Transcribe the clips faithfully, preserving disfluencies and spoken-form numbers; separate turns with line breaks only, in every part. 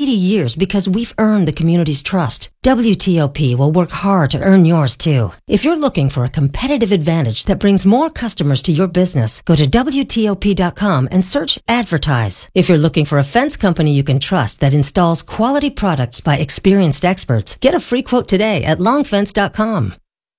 eighty years because we've earned the community's trust. W T O P will work hard to earn yours too. If you're looking for a competitive advantage that brings more customers to your business, go to W T O P dot com and search Advertise. If you're looking for a fence company you can trust that installs quality products by experienced experts, get a free quote today at long fence dot com.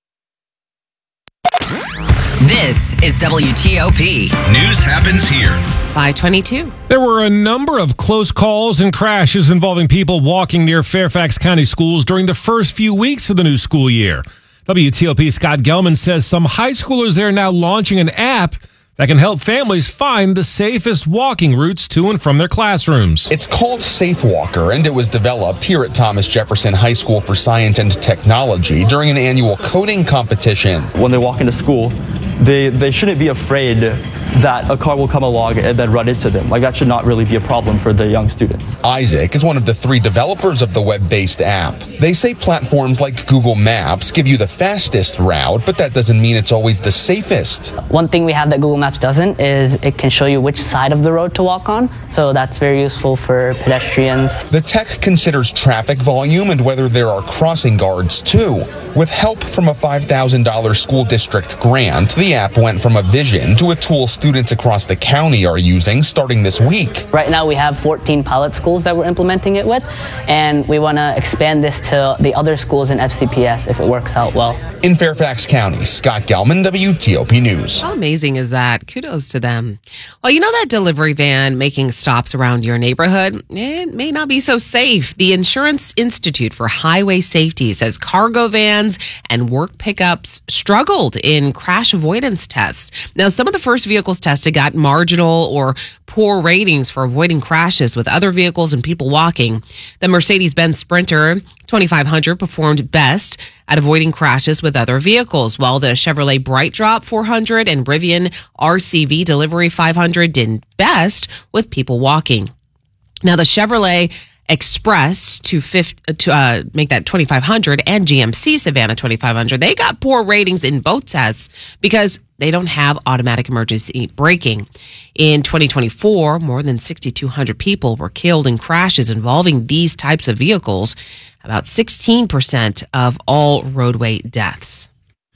This is W T O P.
News happens here.
five twenty-two.
There were a number of close calls and crashes involving people walking near Fairfax County schools during the first few weeks of the new school year. W T O P Scott Gelman says some high schoolers there are now launching an app that can help families find the safest walking routes to and from their classrooms.
It's called Safe Walker, and it was developed here at Thomas Jefferson High School for Science and Technology during an annual coding competition.
When they walk into school, they, they shouldn't be afraid that a car will come along and then run into them. Like, that should not really be a problem for the young students.
Isaac is one of the three developers of the web-based app. They say platforms like Google Maps give you the fastest route, but that doesn't mean it's always the safest.
One thing we have that Google Maps doesn't is it can show you which side of the road to walk on, so that's very useful for pedestrians.
The tech considers traffic volume and whether there are crossing guards too. With help from a five thousand dollars school district grant, the app went from a vision to a tool students across the county are using starting this week.
Right now we have fourteen pilot schools that we're implementing it with, and we want to expand this to the other schools in F C P S if it works out well.
In Fairfax County, Scott Gelman, W T O P News.
How amazing is that? Kudos to them. Well, you know that delivery van making stops around your neighborhood? It may not be so safe. The Insurance Institute for Highway Safety says cargo vans and work pickups struggled in crash avoidance tests. Now, some of the first vehicles tested got marginal or poor ratings for avoiding crashes with other vehicles and people walking. The Mercedes-Benz Sprinter twenty-five hundred performed best at avoiding crashes with other vehicles, while the Chevrolet BrightDrop four hundred and Rivian R C V Delivery five hundred did best with people walking. Now, the Chevrolet Express to, fifty, to uh, make that twenty-five hundred and G M C Savannah twenty-five hundred, they got poor ratings in both tests because they don't have automatic emergency braking. In twenty twenty-four, more than six thousand two hundred people were killed in crashes involving these types of vehicles, about sixteen percent of all roadway deaths.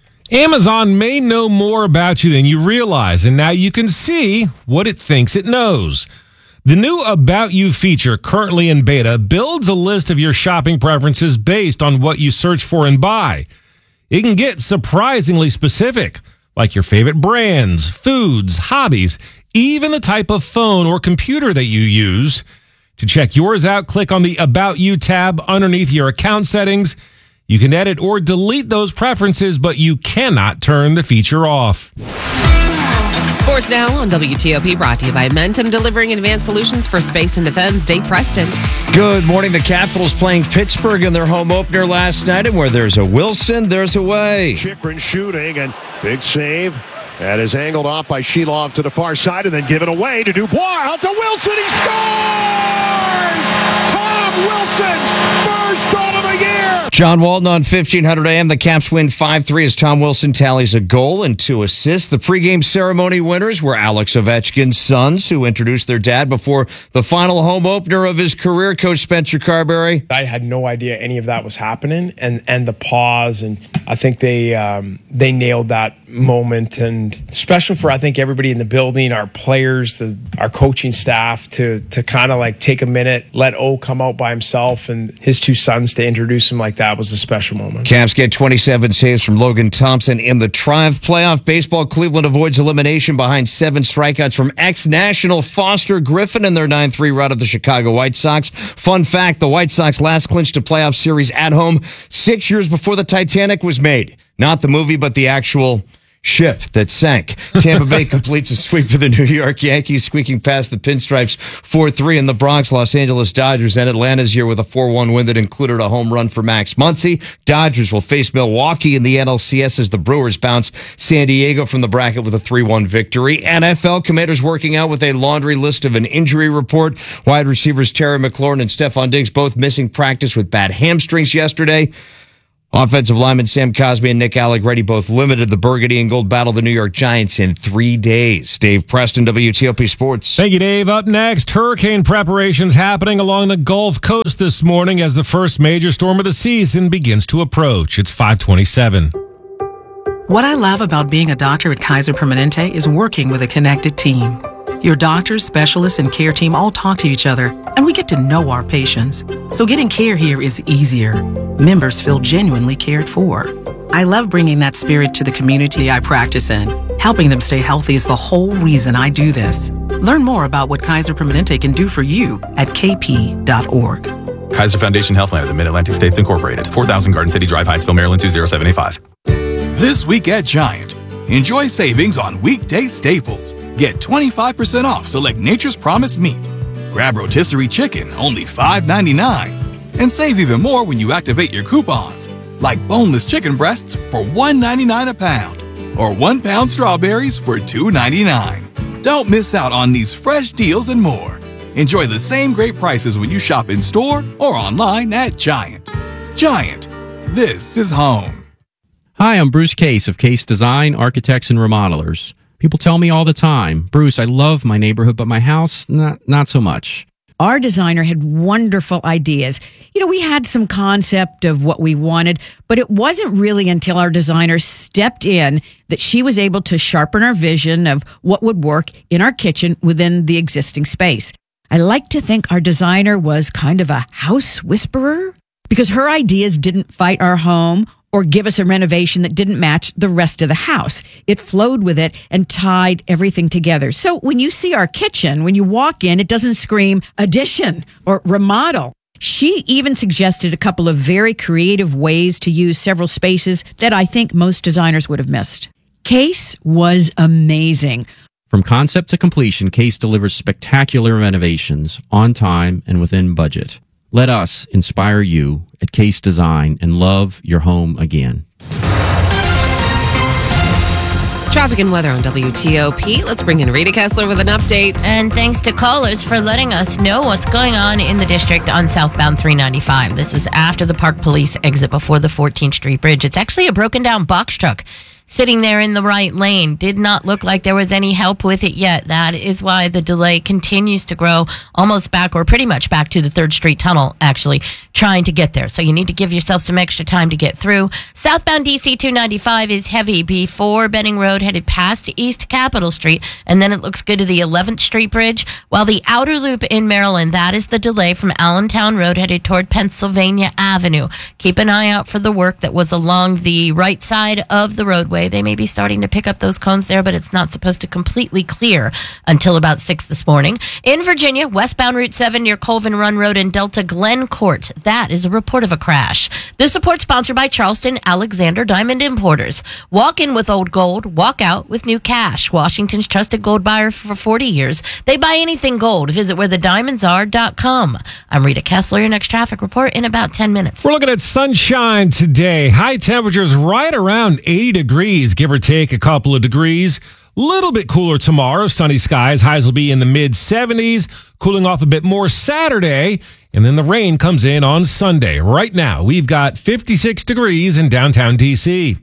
Amazon may know more about you than you realize, and now you can see what it thinks it knows. The new About You feature, currently in beta, builds a list of your shopping preferences based on what you search for and buy. It can get surprisingly specific, like your favorite brands, foods, hobbies, even the type of phone or computer that you use. To check yours out, click on the About You tab underneath your account settings. You can edit or delete those preferences, but you cannot turn the feature off.
Sports now on W T O P, brought to you by Mentum, delivering advanced solutions for space and defense. Dave Preston.
Good morning. The Capitals playing Pittsburgh in their home opener last night, and where there's a Wilson, there's a way.
Chychrun shooting, and big save. That is angled off by Sheloff to the far side, and then given away to Dubois. Out to Wilson. He scores! Tom Wilson's first goal of the year.
John Walton on fifteen hundred A M. The Caps win five three as Tom Wilson tallies a goal and two assists. The pregame ceremony winners were Alex Ovechkin's sons, who introduced their dad before the final home opener of his career. Coach Spencer Carberry.
I had no idea any of that was happening, and, and the pause, and I think they um, they nailed that moment, and special for I think everybody in the building, our players, the, our coaching staff, to to kind of like take a minute, let O come out by himself and his two sons to introduce him like that was a special moment.
Caps get twenty-seven saves from Logan Thompson in the Triumph playoff. Baseball, Cleveland avoids elimination behind seven strikeouts from ex-national Foster Griffin in their nine three rout of the Chicago White Sox. Fun fact, the White Sox last clinched a playoff series at home six years before the Titanic was made. Not the movie, but the actual ship that sank. Tampa Bay completes a sweep of the New York Yankees, squeaking past the Pinstripes four three in the Bronx. Los Angeles Dodgers and Atlanta's year with a four one win that included a home run for Max Muncy. Dodgers will face Milwaukee in the N L C S as the Brewers bounce San Diego from the bracket with a three one victory. N F L Commanders working out with a laundry list of an injury report. Wide receivers Terry McLaurin and Stephon Diggs both missing practice with bad hamstrings yesterday. Offensive lineman Sam Cosby and Nick Allegretti both limited the Burgundy and Gold battle the New York Giants in three days. Dave Preston, W T O P Sports.
Thank you, Dave. Up next, hurricane preparations happening along the Gulf Coast this morning as the first major storm of the season begins to approach. It's five twenty-seven.
What I love about being a doctor at Kaiser Permanente is working with a connected team. Your doctors, specialists, and care team all talk to each other, and we get to know our patients. So getting care here is easier. Members feel genuinely cared for. I love bringing that spirit to the community I practice in. Helping them stay healthy is the whole reason I do this. Learn more about what Kaiser Permanente can do for you at k p dot org.
Kaiser Foundation Healthline of the Mid-Atlantic States Incorporated. four thousand Garden City Drive, Hyattsville, Maryland, two zero seven eight five.
This week at Giant, enjoy savings on weekday staples. Get twenty-five percent off select Nature's Promise meat. Grab rotisserie chicken, only five ninety-nine. And save even more when you activate your coupons, like boneless chicken breasts for one ninety-nine a pound, or one pound strawberries for two ninety-nine. Don't miss out on these fresh deals and more. Enjoy the same great prices when you shop in store or online at Giant. Giant, this is home.
Hi, I'm Bruce Case of Case Design, Architects, and Remodelers. People tell me all the time, Bruce, I love my neighborhood, but my house, not not so much.
Our designer had wonderful ideas. You know, we had some concept of what we wanted, but it wasn't really until our designer stepped in that she was able to sharpen our vision of what would work in our kitchen within the existing space. I like to think our designer was kind of a house whisperer because her ideas didn't fight our home or give us a renovation that didn't match the rest of the house. It flowed with it and tied everything together. So when you see our kitchen, when you walk in, it doesn't scream addition or remodel. She even suggested a couple of very creative ways to use several spaces that I think most designers would have missed. Case was amazing.
From concept to completion, Case delivers spectacular renovations on time and within budget. Let us inspire you at Case Design and love your home again.
Traffic and weather on W T O P. Let's bring in Rita Kessler with an update.
And thanks to callers for letting us know what's going on in the district on southbound three ninety-five. This is after the Park Police exit before the fourteenth Street Bridge. It's actually a broken down box truck sitting there in the right lane. Did not look like there was any help with it yet. That is why the delay continues to grow almost back or pretty much back to the third Street Tunnel, actually, trying to get there. So you need to give yourself some extra time to get through. Southbound D C two ninety-five is heavy before Benning Road, headed past East Capitol Street, and then it looks good to the eleventh Street Bridge. While the outer loop in Maryland, that is the delay from Allentown Road headed toward Pennsylvania Avenue. Keep an eye out for the work that was along the right side of the roadway. They may be starting to pick up those cones there, but it's not supposed to completely clear until about six this morning. In Virginia, westbound Route seven near Colvin Run Road and Delta Glen Court. That is a report of a crash. This report sponsored by Charleston Alexander Diamond Importers. Walk in with old gold, walk out with new cash. Washington's trusted gold buyer for forty years. They buy anything gold. Visit where the diamonds are dot com. I'm Rita Kessler. Your next traffic report in about ten minutes.
We're looking at sunshine today. High temperatures right around eighty degrees, give or take a couple of degrees. Little bit cooler tomorrow. Sunny skies. Highs will be in the mid seventies. Cooling off a bit more Saturday. And then the rain comes in on Sunday. Right now, we've got fifty-six degrees in downtown D C.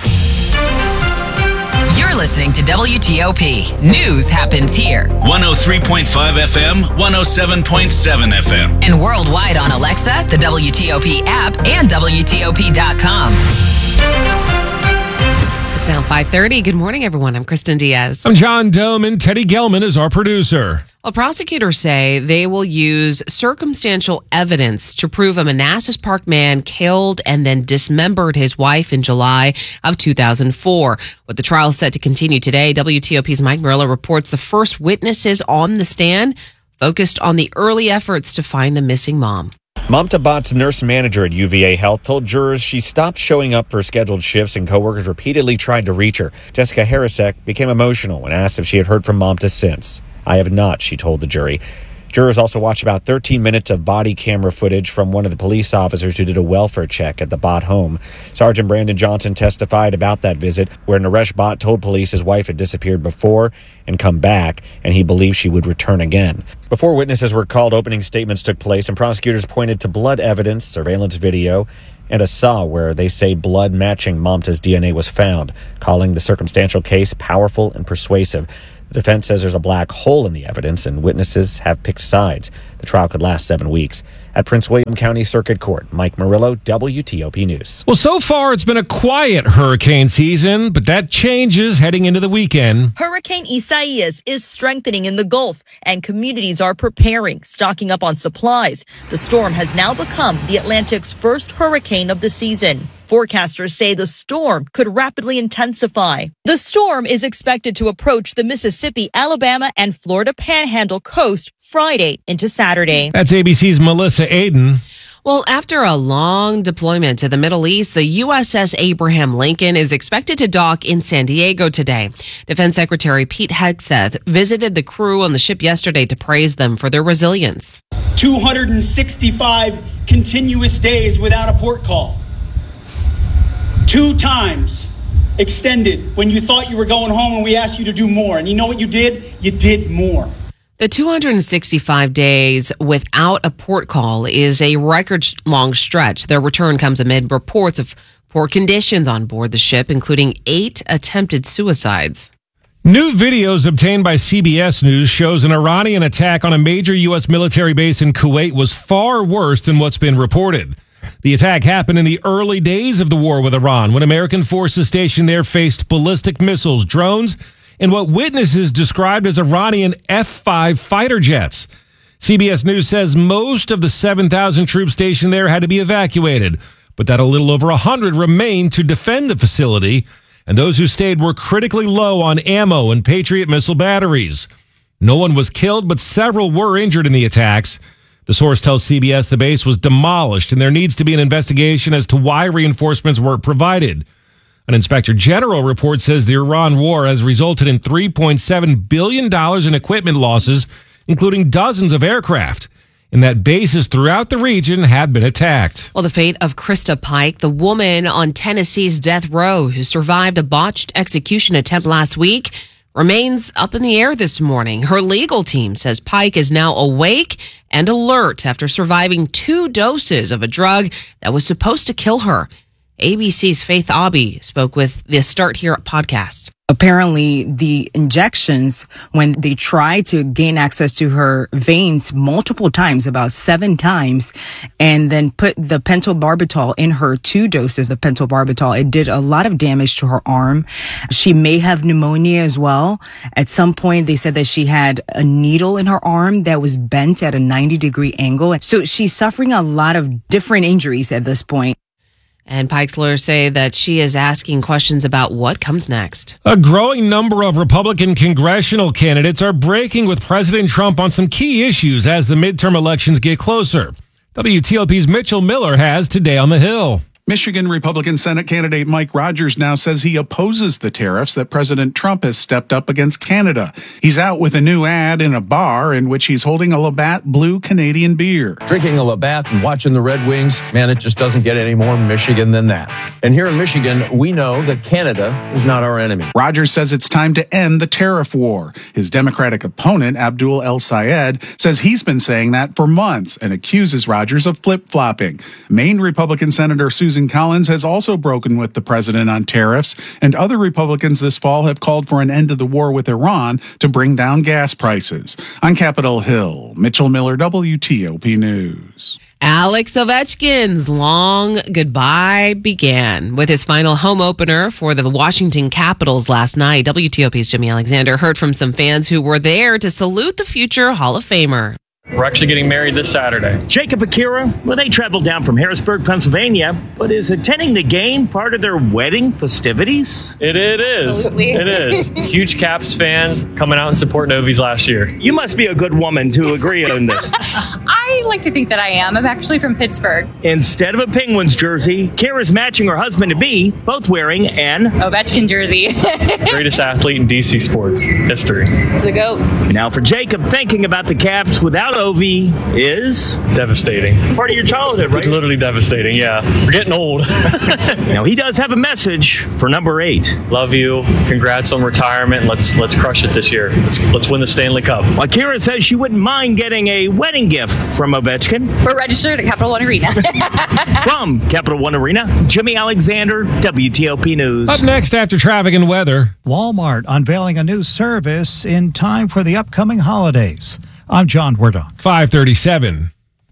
You're listening to W T O P. News happens here.
one oh three point five F M, one oh seven point seven F M.
And worldwide on Alexa, the W T O P app, and W T O P dot com.
It's now five thirty. Good morning, everyone. I'm Kristen Diaz.
I'm John Doman. Teddy Gelman is our producer.
Well, prosecutors say they will use circumstantial evidence to prove a Manassas Park man killed and then dismembered his wife in July of two thousand four. With the trial set to continue today, W T O P's Mike Murillo reports the first witnesses on the stand focused on the early efforts to find the missing mom.
Mamta Bhatt's nurse manager at U V A Health told jurors she stopped showing up for scheduled shifts and coworkers repeatedly tried to reach her. Jessica Harasek became emotional when asked if she had heard from Mamta since. I have not, she told the jury. Jurors also watched about thirteen minutes of body camera footage from one of the police officers who did a welfare check at the Bhatt home. Sergeant Brandon Johnson testified about that visit, where Naresh Bhatt told police his wife had disappeared before and come back, and he believed she would return again. Before witnesses were called, opening statements took place, and prosecutors pointed to blood evidence, surveillance video, and a saw where they say blood matching Momta's D N A was found, calling the circumstantial case powerful and persuasive. The defense says there's a black hole in the evidence and witnesses have picked sides. The trial could last seven weeks. At Prince William County Circuit Court, Mike Murillo, W T O P News.
Well, so far it's been a quiet hurricane season, but that changes heading into the weekend.
Hurricane Isaias is strengthening in the Gulf, and communities are preparing, stocking up on supplies. The storm has now become the Atlantic's first hurricane of the season. Forecasters say the storm could rapidly intensify. The storm is expected to approach the Mississippi, Alabama, and Florida Panhandle coast Friday into Saturday.
That's A B C's Melissa Aden.
Well, after a long deployment to the Middle East, the U S S Abraham Lincoln is expected to dock in San Diego today. Defense Secretary Pete Hegseth visited the crew on the ship yesterday to praise them for their resilience.
two hundred sixty-five continuous days without a port call. Two times extended when you thought you were going home and we asked you to do more. And you know what you did? You did more.
The two hundred sixty-five days without a port call is a record-long stretch. Their return comes amid reports of poor conditions on board the ship, including eight attempted suicides.
New videos obtained by C B S News shows an Iranian attack on a major U S military base in Kuwait was far worse than what's been reported. The attack happened in the early days of the war with Iran, when American forces stationed there faced ballistic missiles, drones, and what witnesses described as Iranian F five fighter jets. C B S News says most of the seven thousand troops stationed there had to be evacuated, but that a little over one hundred remained to defend the facility, and those who stayed were critically low on ammo and Patriot missile batteries. No one was killed, but several were injured in the attacks. The source tells C B S the base was demolished, and there needs to be an investigation as to why reinforcements weren't provided. An inspector general report says the Iran war has resulted in three point seven billion dollars in equipment losses, including dozens of aircraft, and that bases throughout the region had been attacked.
Well, the fate of Krista Pike, the woman on Tennessee's death row who survived a botched execution attempt last week, remains up in the air this morning. Her legal team says Pike is now awake and alert after surviving two doses of a drug that was supposed to kill her. A B C's Faith Aubie spoke with the Start Here podcast.
Apparently, the injections, when they tried to gain access to her veins multiple times, about seven times, and then put the pentobarbital in her two doses of pentobarbital, it did a lot of damage to her arm. She may have pneumonia as well. At some point, they said that she had a needle in her arm that was bent at a ninety degree angle. So she's suffering a lot of different injuries at this point.
And Pike's lawyers say that she is asking questions about what comes next.
A growing number of Republican congressional candidates are breaking with President Trump on some key issues as the midterm elections get closer. W T O P's Mitchell Miller has Today on the Hill.
Michigan Republican Senate candidate Mike Rogers now says he opposes the tariffs that President Trump has stepped up against Canada. He's out with a new ad in a bar in which he's holding a Labatt Blue Canadian beer.
Drinking a Labatt and watching the Red Wings, man, it just doesn't get any more Michigan than that. And here in Michigan, we know that Canada is not our enemy.
Rogers says it's time to end the tariff war. His Democratic opponent, Abdul El Sayed, says he's been saying that for months and accuses Rogers of flip-flopping. Maine Republican Senator Susan Susan Collins has also broken with the president on tariffs, and other Republicans this fall have called for an end to the war with Iran to bring down gas prices. On Capitol Hill, Mitchell Miller, W T O P News.
Alex Ovechkin's long goodbye began with his final home opener for the Washington Capitals last night. W T O P's Jimmy Alexander heard from some fans who were there to salute the future Hall of Famer.
We're actually getting married this Saturday.
Jacob Akira, well, they traveled down from Harrisburg, Pennsylvania, but is attending the game part of their wedding festivities?
It, it is.
Absolutely.
It is. Huge Caps fans coming out and support Novies last year.
You must be a good woman to agree on this.
I like to think that I am. I'm actually from Pittsburgh.
Instead of a Penguins jersey, Kara's matching her husband-to-be, both wearing an
Ovechkin jersey.
Greatest athlete in D C sports history.
To the GOAT.
Now for Jacob, thinking about the Caps without about Ovi is
devastating.
part of your childhood, right?
Literally devastating, yeah. We're getting old.
Now, he does have a message for number eight.
Love you. Congrats on retirement. Let's let's crush it this year. Let's let's win the Stanley Cup.
Akira says she wouldn't mind getting a wedding gift from Ovechkin.
We're registered at Capital One Arena.
From Capital One Arena, Jimmy Alexander, W T O P News.
Up next after traffic and weather.
Walmart unveiling a new service in time for the upcoming holidays. I'm John Wardon.
five thirty-seven.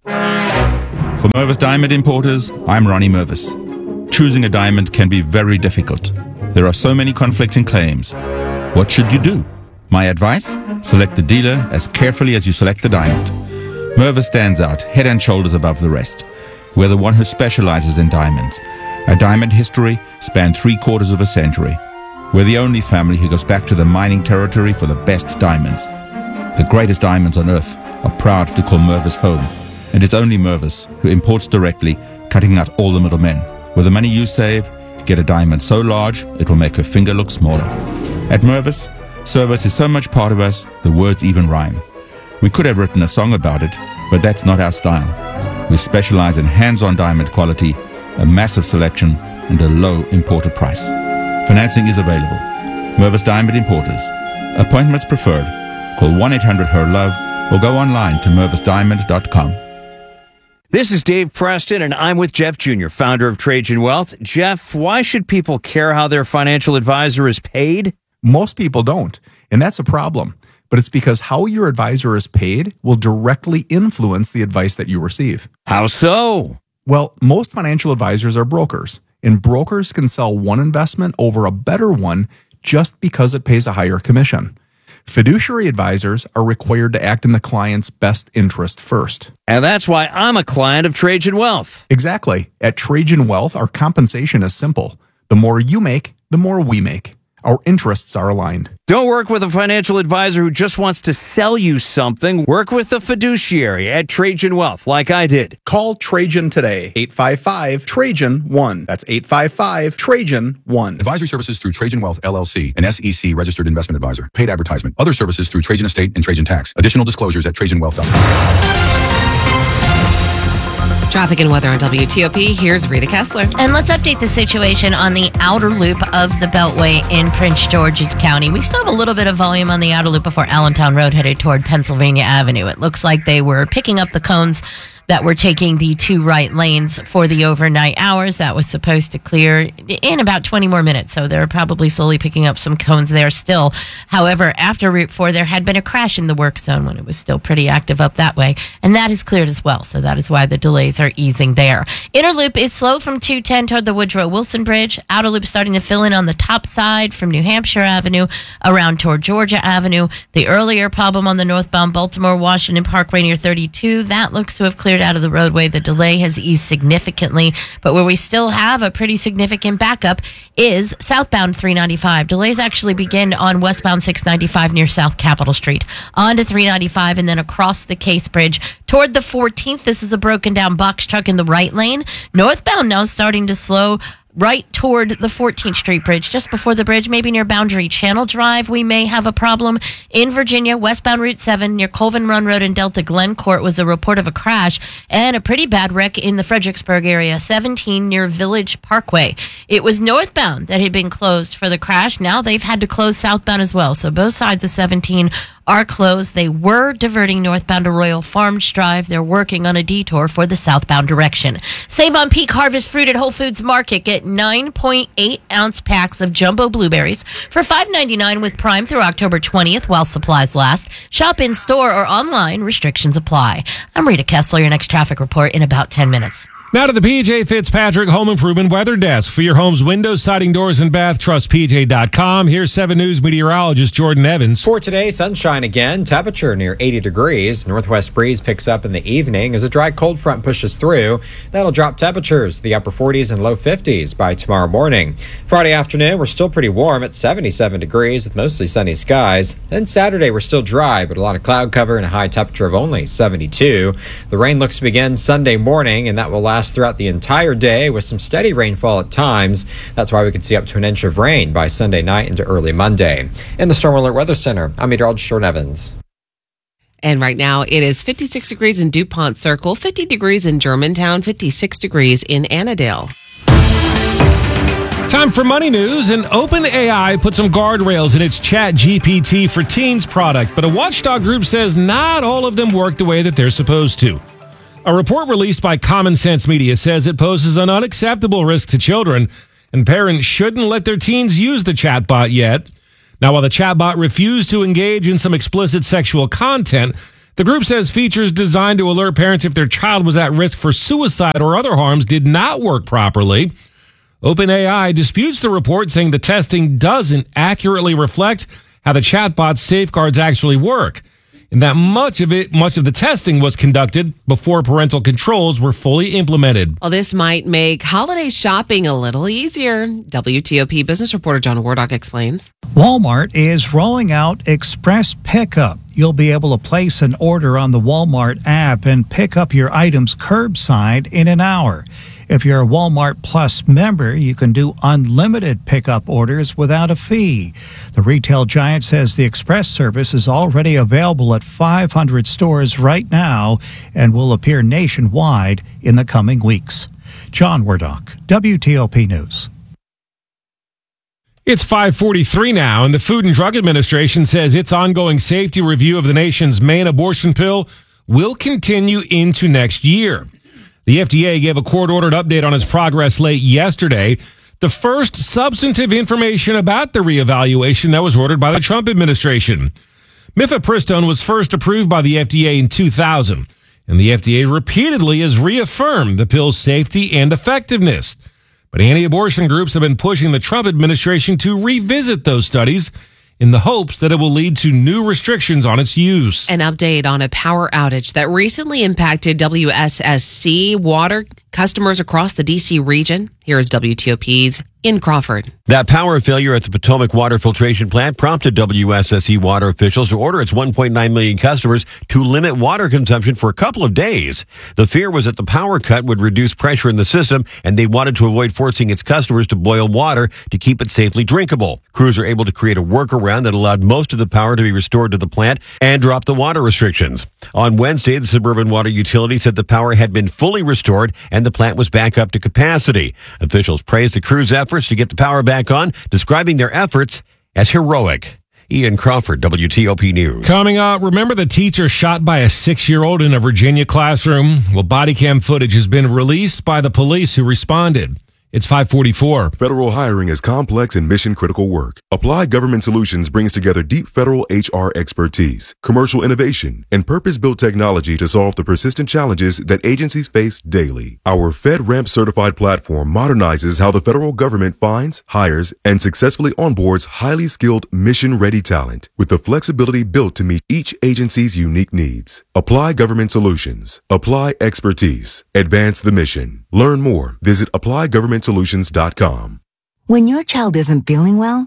For Mervis Diamond Importers, I'm Ronnie Mervis. Choosing a diamond can be very difficult. There are so many conflicting claims. What should you do? My advice? Select the dealer as carefully as you select the diamond. Mervis stands out head and shoulders above the rest. We're the one who specializes in diamonds. Our diamond history spanned three quarters of a century. We're the only family who goes back to the mining territory for the best diamonds. The greatest diamonds on earth are proud to call Mervis home. And it's only Mervis who imports directly, cutting out all the middlemen. With the money you save, get a diamond so large it will make her finger look smaller. At Mervis, service is so much part of us, the words even rhyme. We could have written a song about it, but that's not our style. We specialize in hands-on diamond quality, a massive selection, and a low importer price. Financing is available. Mervis Diamond Importers. Appointments preferred. Call one eight hundred H E R LOVE or go online to mervis diamond dot com.
This is Dave Preston, and I'm with Jeff Junior, founder of Trajan Wealth. Jeff, why should people care how their financial advisor is paid?
Most people don't, and that's a problem. But it's because how your advisor is paid will directly influence the advice that you receive.
How so?
Well, most financial advisors are brokers, and brokers can sell one investment over a better one just because it pays a higher commission. Fiduciary advisors are required to act in the client's best interest first.
And that's why I'm a client of Trajan Wealth.
Exactly. At Trajan Wealth, our compensation is simple. The more you make, the more we make. Our interests are aligned.
Don't work with a financial advisor who just wants to sell you something. Work with the fiduciary at Trajan Wealth, like I did.
Call Trajan today. eight five five Trajan one. That's eight five five Trajan one.
Advisory services through Trajan Wealth, L L C, an S E C registered investment advisor. Paid advertisement. Other services through Trajan Estate and Trajan Tax. Additional disclosures at trajan wealth dot com.
Traffic and weather on W T O P. Here's Rita Kessler.
And let's update the situation on the outer loop of the Beltway in Prince George's County. We still have a little bit of volume on the outer loop before Allentown Road headed toward Pennsylvania Avenue. It looks like they were picking up the cones that were taking the two right lanes for the overnight hours. That was supposed to clear in about twenty more minutes, so they're probably slowly picking up some cones there still. However, after Route four, there had been a crash in the work zone when it was still pretty active up that way, and that is cleared as well, so that is why the delays are easing there. Inner loop is slow from two ten toward the Woodrow Wilson Bridge. Outer loop starting to fill in on the top side from New Hampshire Avenue around toward Georgia Avenue. The earlier problem on the northbound Baltimore-Washington Parkway near thirty-two, that looks to have cleared out of the roadway. The delay has eased significantly, but where we still have a pretty significant backup is southbound three ninety-five. Delays actually begin on westbound six ninety-five near South Capitol Street, on to three ninety-five, and then across the Case Bridge toward the fourteenth. This is a broken down box truck in the right lane. Northbound now starting to slow right toward the fourteenth Street Bridge, just before the bridge, maybe near Boundary Channel Drive. We may have a problem in Virginia. Westbound Route seven near Colvin Run Road and Delta Glencourt was a report of a crash and a pretty bad wreck in the Fredericksburg area, seventeen near Village Parkway. It was northbound that had been closed for the crash. Now they've had to close southbound as well. So both sides of seventeen are closed. They were diverting northbound to Royal Farms Drive. They're working on a detour for the southbound direction. Save on peak harvest fruit at Whole Foods Market. Get nine point eight ounce packs of jumbo blueberries for five ninety-nine with Prime through October twentieth while supplies last. Shop in store or online. Restrictions apply. I'm Rita Kessler. Your next traffic report in about ten minutes.
Now to the P J Fitzpatrick Home Improvement Weather Desk. For your home's windows, siding, doors, and bath, trust P J dot com. Here's seven News meteorologist Jordan Evans.
For today, sunshine again. Temperature near eighty degrees. Northwest breeze picks up in the evening as a dry cold front pushes through. That'll drop temperatures to the upper forties and low fifties by tomorrow morning. Friday afternoon, we're still pretty warm at seventy-seven degrees with mostly sunny skies. Then Saturday, we're still dry, but a lot of cloud cover and a high temperature of only seventy-two. The rain looks to begin Sunday morning, and that will last throughout the entire day with some steady rainfall at times. That's why we could see up to an inch of rain by Sunday night into early Monday. In the Storm Alert Weather Center, I'm meteorologist Jordan Evans.
And right now it is fifty-six degrees in DuPont Circle, fifty degrees in Germantown, fifty-six degrees in Annandale.
Time for money news. And OpenAI put some guardrails in its Chat G P T for Teens product, but a watchdog group says not all of them work the way that they're supposed to. A report released by Common Sense Media says it poses an unacceptable risk to children, and parents shouldn't let their teens use the chatbot yet. Now, while the chatbot refused to engage in some explicit sexual content, the group says features designed to alert parents if their child was at risk for suicide or other harms did not work properly. OpenAI disputes the report, saying the testing doesn't accurately reflect how the chatbot's safeguards actually work, and that much of it, much of the testing was conducted before parental controls were fully implemented.
Well, this might make holiday shopping a little easier. W T O P business reporter John Wardock explains.
Walmart is rolling out Express Pickup. You'll be able to place an order on the Walmart app and pick up your items curbside in an hour. If you're a Walmart Plus member, you can do unlimited pickup orders without a fee. The retail giant says the express service is already available at five hundred stores right now and will appear nationwide in the coming weeks. John Wardock, W T O P News.
It's five forty-three now, and the Food and Drug Administration says its ongoing safety review of the nation's main abortion pill will continue into next year. The F D A gave a court-ordered update on its progress late yesterday, the first substantive information about the reevaluation that was ordered by the Trump administration. Mifepristone was first approved by the F D A in two thousand, and the F D A repeatedly has reaffirmed the pill's safety and effectiveness. But anti-abortion groups have been pushing the Trump administration to revisit those studies in the hopes that it will lead to new restrictions on its use.
An update on a power outage that recently impacted W S S C water customers across the D C region. Here is W T O P's In Crawford.
That power failure at the Potomac Water Filtration Plant prompted W S S C water officials to order its one point nine million customers to limit water consumption for a couple of days. The fear was that the power cut would reduce pressure in the system, and they wanted to avoid forcing its customers to boil water to keep it safely drinkable. Crews were able to create a workaround that allowed most of the power to be restored to the plant and drop the water restrictions. On Wednesday, the Suburban Water Utility said the power had been fully restored and the plant was back up to capacity. Officials praised the crew's efforts to get the power back on, describing their efforts as heroic. Ian Crawford, W T O P News.
Coming up, remember the teacher shot by a six-year-old in a Virginia classroom? Well, body cam footage has been released by the police who responded. It's five forty-four.
Federal hiring is complex and mission-critical work. Applied Government Solutions brings together deep federal H R expertise, commercial innovation, and purpose-built technology to solve the persistent challenges that agencies face daily. Our FedRAMP certified platform modernizes how the federal government finds, hires, and successfully onboards highly skilled, mission-ready talent with the flexibility built to meet each agency's unique needs. Apply Government Solutions. Apply expertise. Advance the mission. Learn more. Visit apply government solutions dot com.
When your child isn't feeling well,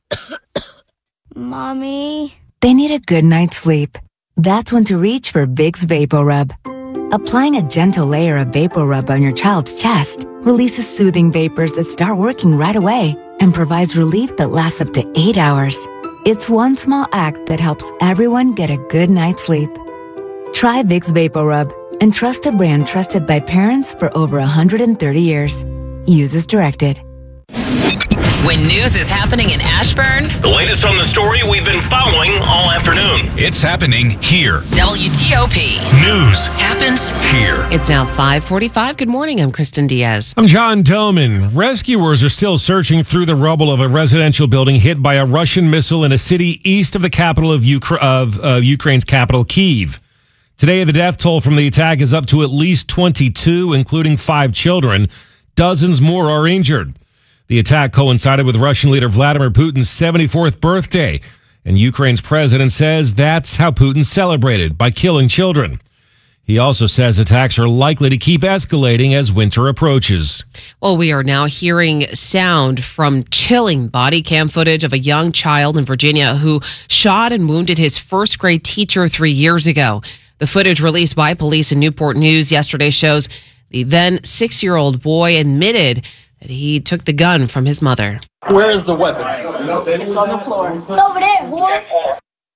Mommy,
they need a good night's sleep. That's when to reach for Vicks VapoRub. Applying a gentle layer of VapoRub on your child's chest releases soothing vapors that start working right away and provides relief that lasts up to eight hours. It's one small act that helps everyone get a good night's sleep. Try Vicks VapoRub and trust a brand trusted by parents for over one hundred thirty years. Use as directed.
When news is happening in Ashburn,
The latest on the story we've been following all afternoon. It's happening here.
W T O P
News
happens
here.
It's now five forty-five. Good morning. I'm Kristen Diaz.
I'm John Doman. Rescuers are still searching through the rubble of a residential building hit by a Russian missile in a city east of the capital of, Ukra- of uh, Ukraine's capital, Kyiv. Today, the death toll from the attack is up to at least twenty-two, including five children. Dozens more are injured. The attack coincided with Russian leader Vladimir Putin's seventy-fourth birthday, and Ukraine's president says that's how Putin celebrated, by killing children. He also says attacks are likely to keep escalating as winter approaches.
Well, we are now hearing sound from chilling body cam footage of a young child in Virginia who shot and wounded his first grade teacher three years ago. The footage released by police in Newport News yesterday shows the then six-year-old boy admitted that he took the gun from his mother.
Where is the weapon?
It's on the floor. It's over there, whore.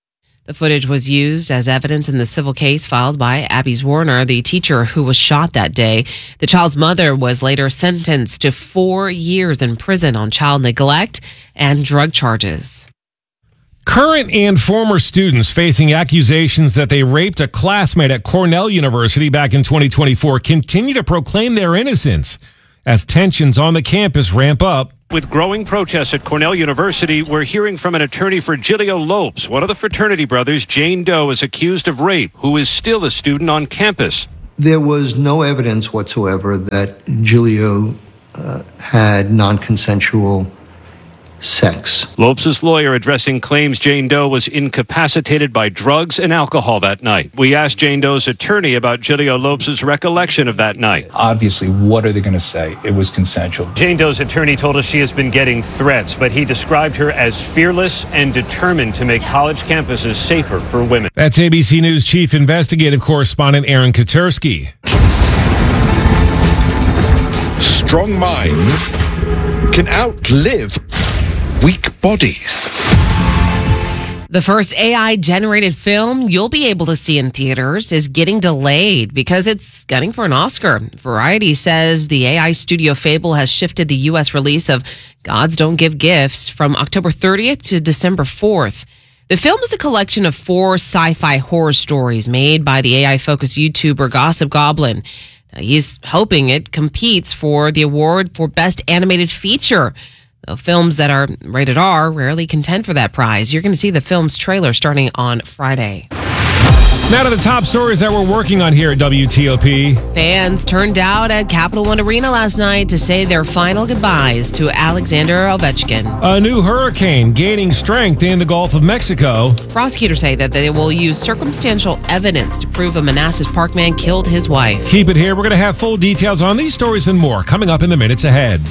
The footage was used as evidence in the civil case filed by Abby's Warner, the teacher who was shot that day. The child's mother was later sentenced to four years in prison on child neglect and drug charges.
Current and former students facing accusations that they raped a classmate at Cornell University back in twenty twenty-four continue to proclaim their innocence as tensions on the campus ramp up.
With growing protests at Cornell University, we're hearing from an attorney for Giglio Lopes. One of the fraternity brothers, Jane Doe, is accused of rape, who is still a student on campus.
There was no evidence whatsoever that Giglio uh, had non-consensual sex.
Lopes' lawyer addressing claims Jane Doe was incapacitated by drugs and alcohol that night. We asked Jane Doe's attorney about Giglio Lopes' recollection of that night.
Obviously, what are they going to say? It was consensual.
Jane Doe's attorney told us she has been getting threats, but he described her as fearless and determined to make college campuses safer for women.
That's A B C News Chief Investigative Correspondent Aaron Katersky.
Strong minds can outlive weak bodies.
The first A I-generated film you'll be able to see in theaters is getting delayed because it's gunning for an Oscar. Variety says the A I studio Fable has shifted the U S release of Gods Don't Give Gifts from October thirtieth to December fourth. The film is a collection of four sci-fi horror stories made by the A I-focused YouTuber Gossip Goblin. Now, he's hoping it competes for the award for Best Animated Feature. Though films that are rated R rarely contend for that prize. You're going to see the film's trailer starting on Friday.
Now to the top stories that we're working on here at W T O P.
Fans turned out at Capital One Arena last night to say their final goodbyes to Alexander Ovechkin.
A new hurricane gaining strength in the Gulf of Mexico.
Prosecutors say that they will use circumstantial evidence to prove a Manassas Park man killed his wife.
Keep it here. We're going to have full details on these stories and more coming up in the minutes ahead.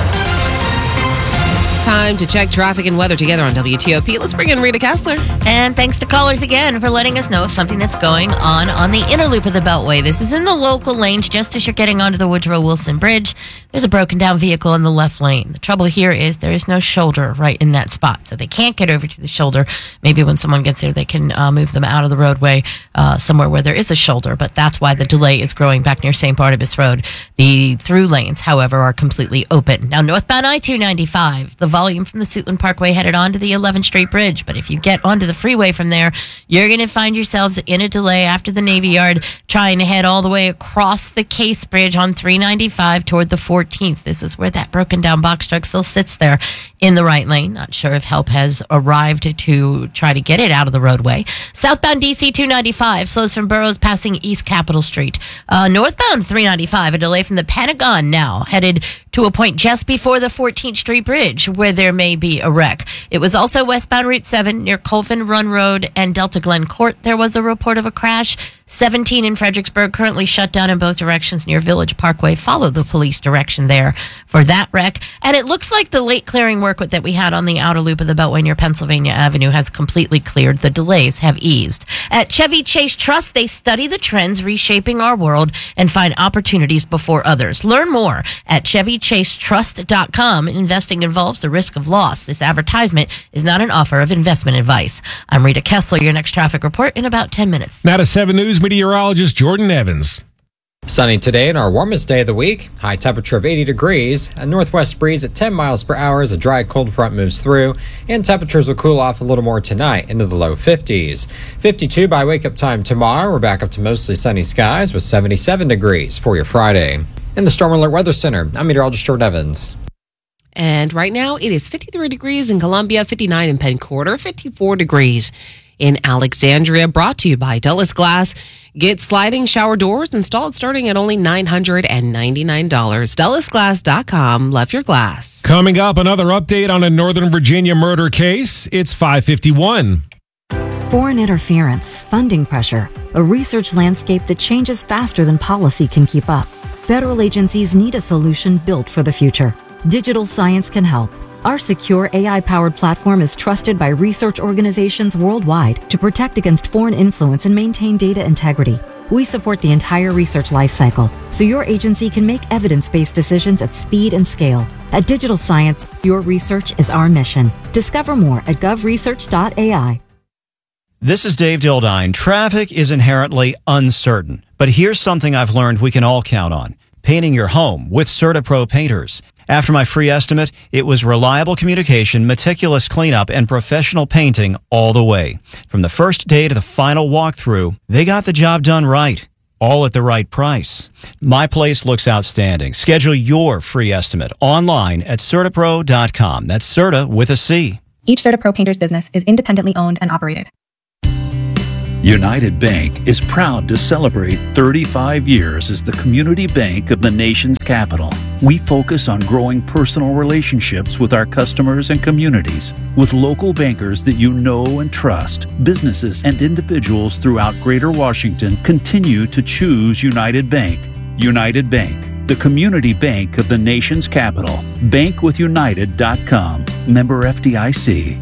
Time to check traffic and weather together on W T O P. Let's bring in Rita Kessler.
And thanks to callers again for letting us know of something that's going on on the inner loop of the Beltway. This is in the local lanes just as you're getting onto the Woodrow Wilson Bridge. There's a broken down vehicle in the left lane. The trouble here is there is no shoulder right in that spot, so they can't get over to the shoulder. Maybe when someone gets there, they can uh, move them out of the roadway uh, somewhere where there is a shoulder, but that's why the delay is growing back near Saint Barnabas Road. The through lanes, however, are completely open. Now, northbound I two ninety-five, the volume from the Suitland Parkway headed on to the eleventh Street Bridge. But if you get onto the freeway from there, you're going to find yourselves in a delay after the Navy Yard, trying to head all the way across the Case Bridge on three ninety-five toward the fourteenth. This is where that broken down box truck still sits there in the right lane. Not sure if help has arrived to try to get it out of the roadway. Southbound D C two ninety-five slows from Burroughs passing East Capitol Street. Uh, northbound three ninety-five, a delay from the Pentagon now, headed to a point just before the fourteenth Street Bridge where there may be a wreck. It was also westbound Route seven near Colvin Run Road and Delta Glen Court. There was a report of a crash. seventeen in Fredericksburg currently shut down in both directions near Village Parkway. Follow the police direction there for that wreck. And it looks like the late clearing work that we had on the outer loop of the Beltway near Pennsylvania Avenue has completely cleared. The delays have eased. At Chevy Chase Trust, they study the trends reshaping our world and find opportunities before others. Learn more at Chevy Chase Trust dot com. Investing involves the risk of loss. This advertisement is not an offer of investment advice. I'm Rita Kessler, your next traffic report in about ten minutes.
Now to seven News meteorologist Jordan Evans.
Sunny today and our warmest day of the week. High temperature of eighty degrees. A northwest breeze at ten miles per hour as a dry cold front moves through. And temperatures will cool off a little more tonight into the low fifties. fifty-two by wake up time tomorrow. We're back up to mostly sunny skies with seventy-seven degrees for your Friday. In the Storm Alert Weather Center, I'm meteorologist Jordan Evans.
And right now it is fifty-three degrees in Columbia, fifty-nine in Penn Quarter, fifty-four degrees in Alexandria. Brought to you by Dulles Glass. Get sliding shower doors installed starting at only nine hundred ninety-nine dollars. Dulles Glass dot com. Love your glass.
Coming up, another update on a Northern Virginia murder case. It's five fifty-one.
Foreign interference, funding pressure, a research landscape that changes faster than policy can keep up. Federal agencies need a solution built for the future. Digital Science can help. Our secure A I-powered platform is trusted by research organizations worldwide to protect against foreign influence and maintain data integrity. We support the entire research lifecycle, so your agency can make evidence-based decisions at speed and scale. At Digital Science, your research is our mission. Discover more at gov research dot a i.
This is Dave Dildine. Traffic is inherently uncertain, but here's something I've learned we can all count on. Painting your home with CertaPro painters. After my free estimate, it was reliable communication, meticulous cleanup, and professional painting all the way. From the first day to the final walkthrough, they got the job done right, all at the right price. My place looks outstanding. Schedule your free estimate online at CertaPro dot com. That's Certa with a C.
Each CertaPro painter's business is independently owned and operated.
United Bank is proud to celebrate thirty-five years as the community bank of the nation's capital. We focus on growing personal relationships with our customers and communities. With local bankers that you know and trust, businesses and individuals throughout Greater Washington continue to choose United Bank. United Bank, the community bank of the nation's capital. bank with united dot com. Member F D I C.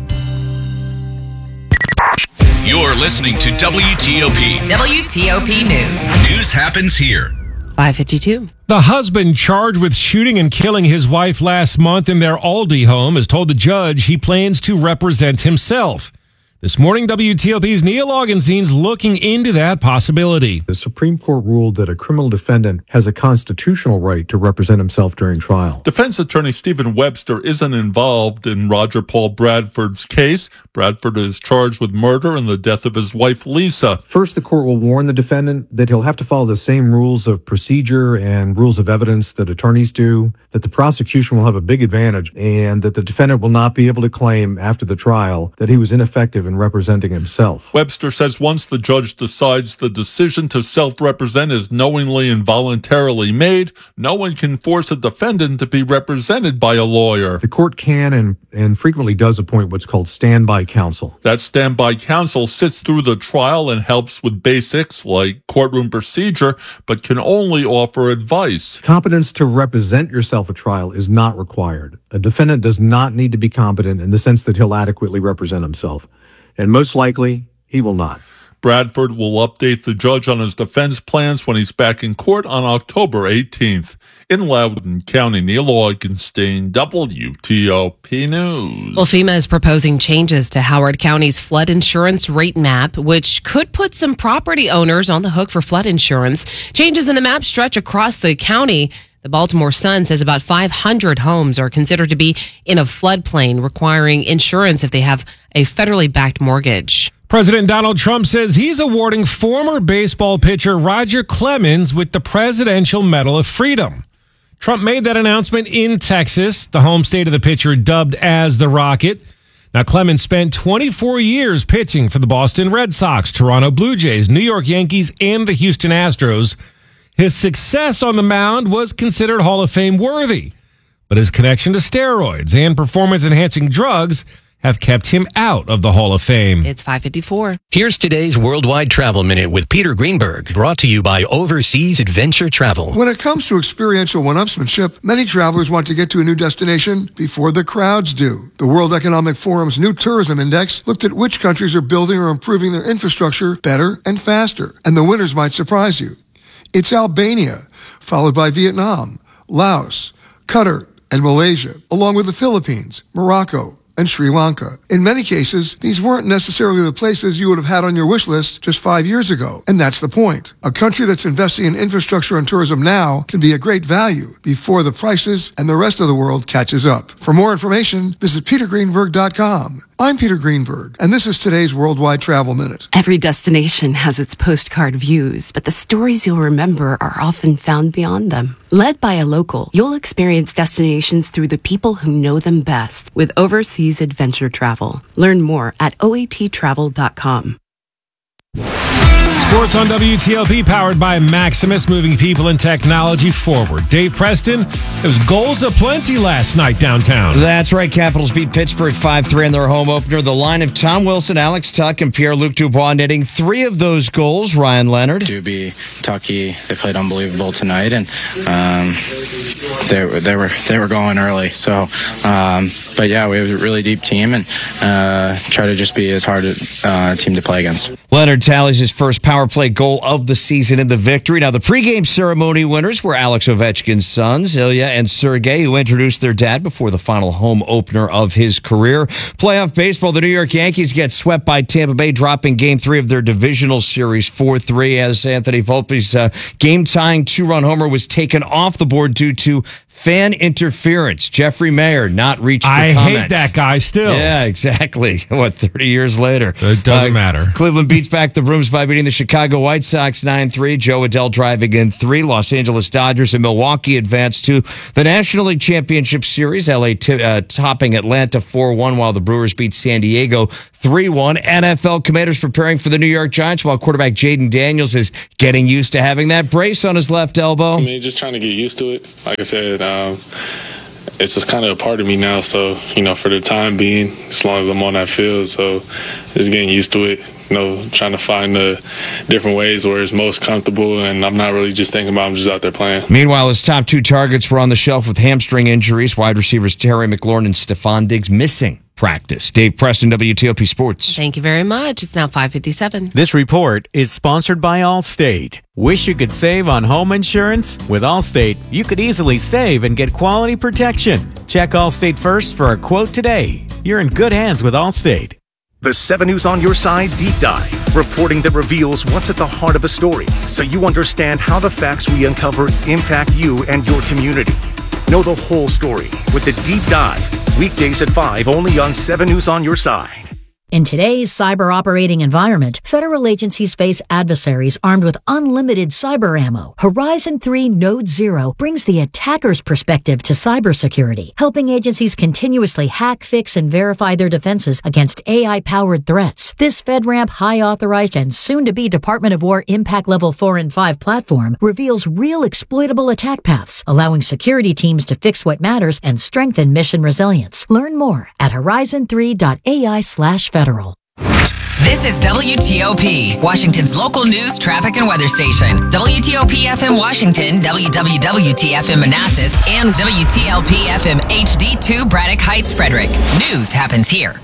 You're listening to W T O P.
W T O P News.
News happens here.
five fifty-two.
The husband charged with shooting and killing his wife last month in their Aldi home has told the judge he plans to represent himself. This morning, W T O P's Neil Augenstein's looking into that possibility.
The Supreme Court ruled that a criminal defendant has a constitutional right to represent himself during trial.
Defense attorney Stephen Webster isn't involved in Roger Paul Bradford's case. Bradford is charged with murder and the death of his wife, Lisa.
First, the court will warn the defendant that he'll have to follow the same rules of procedure and rules of evidence that attorneys do, that the prosecution will have a big advantage, and that the defendant will not be able to claim after the trial that he was ineffective in representing himself.
Webster says once the judge decides the decision to self-represent is knowingly and voluntarily made, no one can force a defendant to be represented by a lawyer.
The court can and, and frequently does appoint what's called standby counsel.
That standby counsel sits through the trial and helps with basics like courtroom procedure, but can only offer advice.
Competence to represent yourself at trial is not required. A defendant does not need to be competent in the sense that he'll adequately represent himself. And most likely, he will not.
Bradford will update the judge on his defense plans when he's back in court on October eighteenth. In Loudoun County, Neil Augenstein, W T O P News.
Well, FEMA is proposing changes to Howard County's flood insurance rate map, which could put some property owners on the hook for flood insurance. Changes in the map stretch across the county. The Baltimore Sun says about five hundred homes are considered to be in a floodplain, requiring insurance if they have a federally backed mortgage.
President Donald Trump says he's awarding former baseball pitcher Roger Clemens with the Presidential Medal of Freedom. Trump made that announcement in Texas, the home state of the pitcher dubbed as the Rocket. Now, Clemens spent twenty-four years pitching for the Boston Red Sox, Toronto Blue Jays, New York Yankees, and the Houston Astros. His success on the mound was considered Hall of Fame worthy, but his connection to steroids and performance-enhancing drugs have kept him out of the Hall of Fame.
It's five fifty-four.
Here's today's Worldwide Travel Minute with Peter Greenberg, brought to you by Overseas Adventure Travel.
When it comes to experiential one-upsmanship, many travelers want to get to a new destination before the crowds do. The World Economic Forum's new tourism index looked at which countries are building or improving their infrastructure better and faster, and the winners might surprise you. It's Albania, followed by Vietnam, Laos, Qatar, and Malaysia, along with the Philippines, Morocco, and Sri Lanka. In many cases, these weren't necessarily the places you would have had on your wish list just five years ago. And that's the point. A country that's investing in infrastructure and tourism now can be a great value before the prices and the rest of the world catches up. For more information, visit peter greenberg dot com. I'm Peter Greenberg, and this is today's Worldwide Travel Minute.
Every destination has its postcard views, but the stories you'll remember are often found beyond them. Led by a local, you'll experience destinations through the people who know them best with Overseas Adventure Travel. Learn more at O A T travel dot com.
Sports on W T L P, powered by Maximus, moving people and technology forward. Dave Preston, it was goals aplenty last night downtown.
That's right. Capitals beat Pittsburgh five three in their home opener. The line of Tom Wilson, Alex Tuck, and Pierre-Luc Dubois netting three of those goals. Ryan Leonard.
Doobie, Tucky, they played unbelievable tonight, and um, they, they were they were going early. So, um, but yeah, we have a really deep team, and uh, try to just be as hard a uh, team to play against.
Leonard tallies his first power play goal of the season in the victory. Now, the pregame ceremony winners were Alex Ovechkin's sons, Ilya and Sergei, who introduced their dad before the final home opener of his career. Playoff baseball, the New York Yankees get swept by Tampa Bay, dropping game three of their divisional series four three as Anthony Volpe's uh, game-tying two-run homer was taken off the board due to fan interference. Jeffrey Mayer not reached for
I
comment.
hate that guy still.
Yeah, exactly. What, thirty years later?
It doesn't uh, matter.
Cleveland beats back the Brooms by beating the Chicago White Sox nine three. Joe Adell driving in three. Los Angeles Dodgers and Milwaukee advance to the National League Championship Series. L A t- uh, topping Atlanta four one, while the Brewers beat San Diego three one. N F L Commanders preparing for the New York Giants, while quarterback Jaden Daniels is getting used to having that brace on his left elbow.
I mean, just trying to get used to it. Like I said, um, it's just kind of a part of me now. So, you know, for the time being, as long as I'm on that field, so just getting used to it, you know, trying to find the different ways where it's most comfortable, and I'm not really just thinking about it, I'm just out there playing.
Meanwhile, his top two targets were on the shelf with hamstring injuries. Wide receivers Terry McLaurin and Stephon Diggs missing practice. Dave Preston, W T O P Sports.
Thank you very much. It's now five fifty-seven.
This report is sponsored by Allstate. Wish you could save on home insurance? With Allstate, you could easily save and get quality protection. Check Allstate first for a quote today. You're in good hands with Allstate.
The seven News on Your Side Deep Dive, reporting that reveals what's at the heart of a story, so you understand how the facts we uncover impact you and your community. Know the whole story with the Deep Dive, weekdays at five, only on seven News on Your Side.
In today's cyber operating environment, federal agencies face adversaries armed with unlimited cyber ammo. Horizon three Node Zero brings the attacker's perspective to cybersecurity, helping agencies continuously hack, fix, and verify their defenses against A I-powered threats. This FedRAMP high-authorized and soon-to-be Department of War Impact Level four and five platform reveals real exploitable attack paths, allowing security teams to fix what matters and strengthen mission resilience. Learn more at horizon three dot A I slash federal.
This is W T O P, Washington's local news, traffic, and weather station. W T O P F M Washington, W W W T F M Manassas, and W T L P F M H D two Braddock Heights, Frederick. News happens here.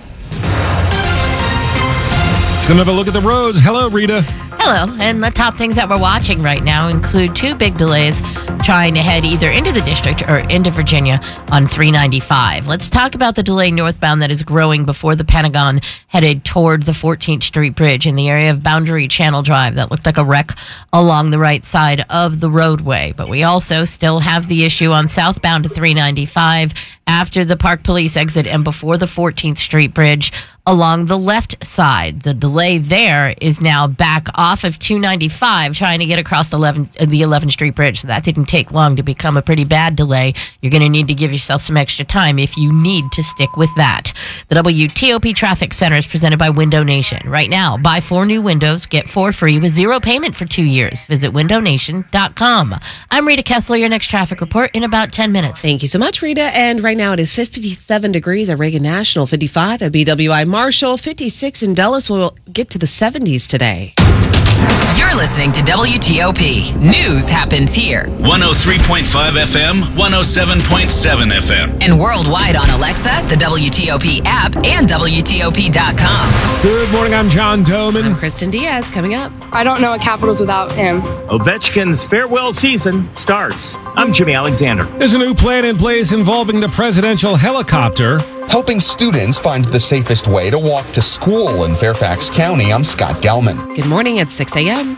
Let's go have a look at the roads. Hello, Rita.
Hello, and the top things that we're watching right now include two big delays trying to head either into the district or into Virginia on three ninety-five. Let's talk about the delay northbound that is growing before the Pentagon, headed toward the fourteenth Street Bridge in the area of Boundary Channel Drive. That looked like a wreck along the right side of the roadway. But we also still have the issue on southbound to three ninety-five after the Park Police exit and before the fourteenth Street Bridge along the left side. The delay there is now back off of two ninety-five trying to get across the eleventh, the eleventh Street Bridge. So that didn't take long to become a pretty bad delay. You're going to need to give yourself some extra time if you need to stick with that. The W T O P Traffic Center is presented by Window Nation. Right now, buy four new windows, get four free with zero payment for two years. Visit window nation dot com. I'm Rita Kessler, your next traffic report in about ten minutes.
Thank you so much, Rita. And right now it is fifty-seven degrees at Reagan National, fifty-five at B W I Marshall, fifty-six in Dulles. We'll get to the seventies today.
You're listening to W T O P. News happens here.
one oh three point five F M, one oh seven point seven F M.
And worldwide on Alexa, the W T O P app, and W T O P dot com.
Good morning, I'm John Doman.
I'm Kristen Diaz. Coming up.
I don't know a Capitals without him.
Ovechkin's farewell season starts. I'm Jimmy Alexander.
There's a new plan in place involving the presidential helicopter.
Helping students find the safest way to walk to school in Fairfax County, I'm Scott Gelman.
Good morning at six a.m.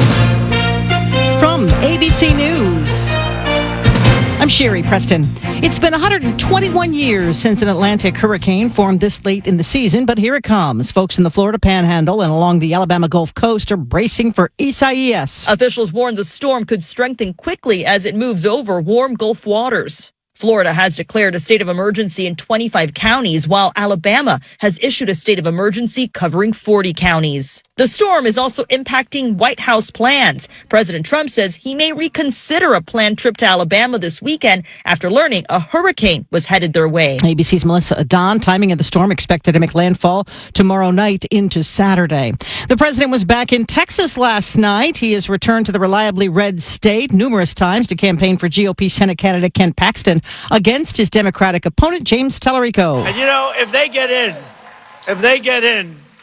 From A B C News, I'm Sherry Preston. It's been one hundred twenty-one years since an Atlantic hurricane formed this late in the season, but here it comes. Folks in the Florida Panhandle and along the Alabama Gulf Coast are bracing for Isaias.
Officials warn the storm could strengthen quickly as it moves over warm Gulf waters. Florida has declared a state of emergency in twenty-five counties, while Alabama has issued a state of emergency covering forty counties. The storm is also impacting White House plans. President Trump says he may reconsider a planned trip to Alabama this weekend after learning a hurricane was headed their way.
A B C's Melissa Adon. Timing of the storm expected to make landfall tomorrow night into Saturday. The president was back in Texas last night. He has returned to the reliably red state numerous times to campaign for G O P Senate candidate Ken Paxton against his Democratic opponent, James Tallarico.
And you know, if they get in, if they get in,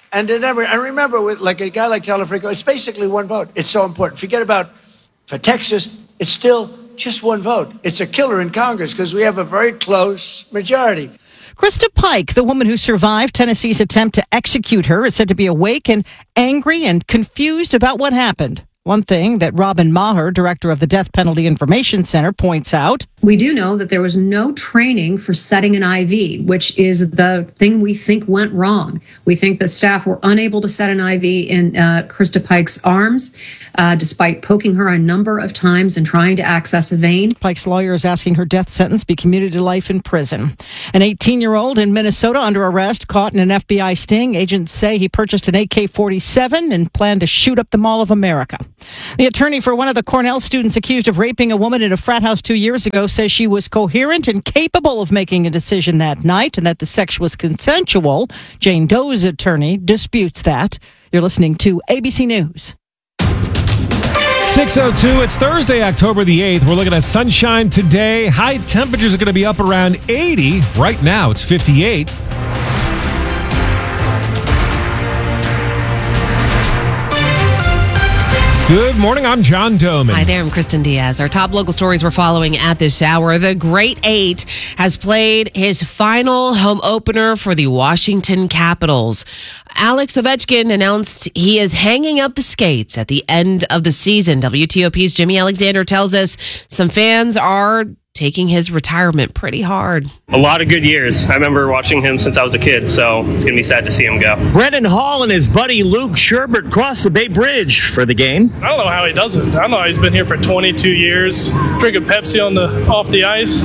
And they never, I remember with like a guy like Telefrico, it's basically one vote. It's so important. Forget about, for Texas, it's still just one vote. It's a killer in Congress because we have a very close majority.
Krista Pike, the woman who survived Tennessee's attempt to execute her, is said to be awake and angry and confused about what happened. One thing that Robin Maher, director of the Death Penalty Information Center, points out.
We do know that there was no training for setting an I V, which is the thing we think went wrong. We think that staff were unable to set an I V in uh, Krista Pike's arms, uh, despite poking her a number of times and trying to access a vein.
Pike's lawyer is asking her death sentence be commuted to life in prison. An eighteen-year-old in Minnesota under arrest, caught in an F B I sting. Agents say he purchased an A K forty-seven and planned to shoot up the Mall of America. The attorney for one of the Cornell students accused of raping a woman in a frat house two years ago says she was coherent and capable of making a decision that night and that the sex was consensual. Jane Doe's attorney disputes that. You're listening to A B C News.
six oh two, it's Thursday, October the eighth. We're looking at sunshine today. High temperatures are going to be up around eighty. Right now, it's fifty-eight. Good morning, I'm John Doman.
Hi there, I'm Kristen Diaz. Our top local stories we're following at this hour. The Great Eight has played his final home opener for the Washington Capitals. Alex Ovechkin announced he is hanging up the skates at the end of the season. W T O P's Jimmy Alexander tells us some fans are taking his retirement pretty hard.
A lot of good years. I remember watching him since I was a kid, so it's going to be sad to see him go.
Brendan Hall and his buddy Luke Sherbert crossed the Bay Bridge for the game.
I don't know how he does it. I know he's been here for twenty-two years, drinking Pepsi on the off the ice.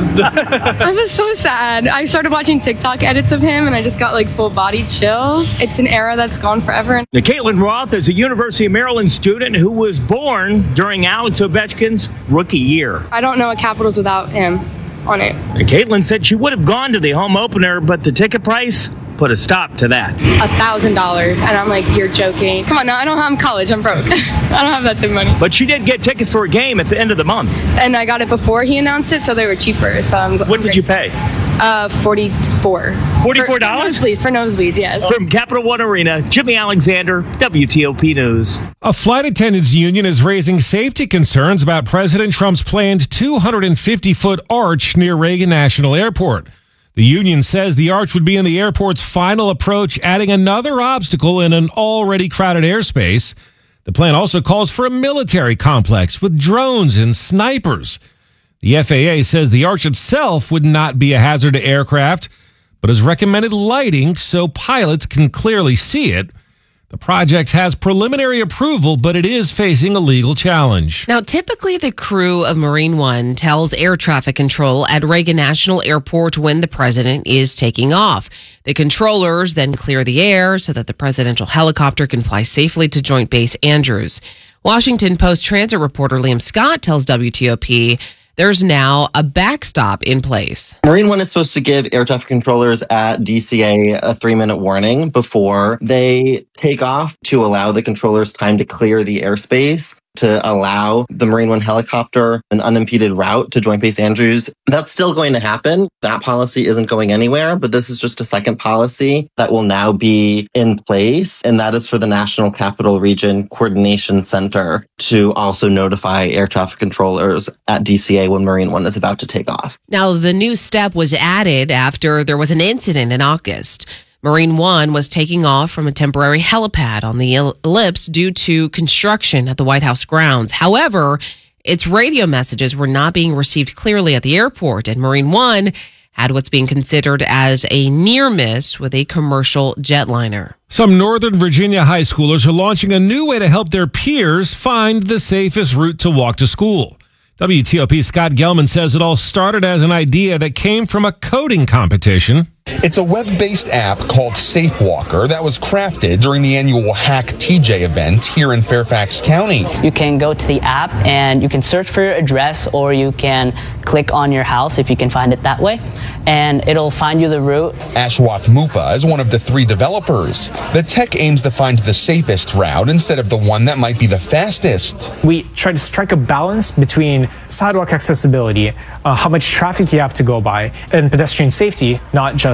I was so sad. I started watching TikTok edits of him, and I just got like full body chills. It's an era that's gone forever.
Now, Caitlin Roth is a University of Maryland student who was born during Alex Ovechkin's rookie year.
I don't know a Capitals without him on it.
And Caitlin said she would have gone to the home opener, but the ticket price put a stop to that.
A thousand dollars, and I'm like, you're joking. Come on, now I don't have I'm college. I'm broke. I don't have that type of money.
But she did get tickets for a game at the end of the month.
And I got it before he announced it, so they were cheaper. So I'm.
What I'm did great. you pay?
Uh, forty-four.
Forty-four dollars
for nosebleeds. For nosebleeds, yes.
From Capital One Arena, Jimmy Alexander, W T O P News.
A flight attendants union is raising safety concerns about President Trump's planned two hundred fifty foot arch near Reagan National Airport. The union says the arch would be in the airport's final approach, adding another obstacle in an already crowded airspace. The plan also calls for a military complex with drones and snipers. The F A A says the arch itself would not be a hazard to aircraft, but has recommended lighting so pilots can clearly see it. The project has preliminary approval, but it is facing a legal challenge.
Now, typically the crew of Marine One tells air traffic control at Reagan National Airport when the president is taking off. The controllers then clear the air so that the presidential helicopter can fly safely to Joint Base Andrews. Washington Post transit reporter Liam Scott tells W T O P there's now a backstop in place.
Marine One is supposed to give air traffic controllers at D C A a three-minute warning before they take off to allow the controllers time to clear the airspace to allow the Marine One helicopter an unimpeded route to Joint Base Andrews. That's still going to happen. That policy isn't going anywhere, but this is just a second policy that will now be in place, and that is for the National Capital Region Coordination Center to also notify air traffic controllers at D C A when Marine One is about to take off.
Now, the new step was added after there was an incident in August. Marine One was taking off from a temporary helipad on the ellipse due to construction at the White House grounds. However, its radio messages were not being received clearly at the airport, and Marine One had what's being considered as a near miss with a commercial jetliner.
Some Northern Virginia high schoolers are launching a new way to help their peers find the safest route to walk to school. W T O P's Scott Gelman says it all started as an idea that came from a coding competition.
It's a web-based app called SafeWalker that was crafted during the annual Hack T J event here in Fairfax County.
You can go to the app and you can search for your address, or you can click on your house if you can find it that way, and it'll find you the route.
Ashwath Mupa is one of the three developers. The tech aims to find the safest route instead of the one that might be the fastest.
We try to strike a balance between sidewalk accessibility, uh, how much traffic you have to go by, and pedestrian safety, not just